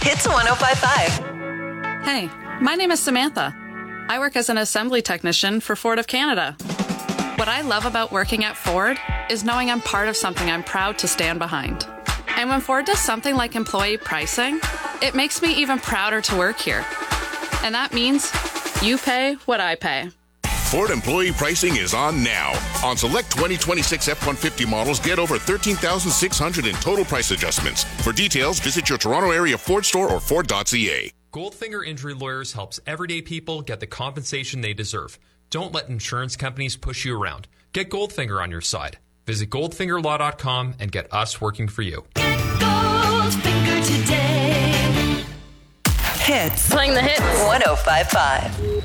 Hits 105.5. Hey, my name is Samantha. I work as an assembly technician for Ford of Canada. What I love about working at Ford is knowing I'm part of something I'm proud to stand behind. And when Ford does something like employee pricing, it makes me even prouder to work here. And that means you pay what I pay. Ford employee pricing is on now. On select 2026 F-150 models, get over $13,600 in total price adjustments. For details, visit your Toronto area Ford store or Ford.ca. Goldfinger Injury Lawyers helps everyday people get the compensation they deserve. Don't let insurance companies push you around. Get Goldfinger on your side. Visit goldfingerlaw.com and get us working for you. Get Goldfinger today. Hits. Playing the hits. 105.5.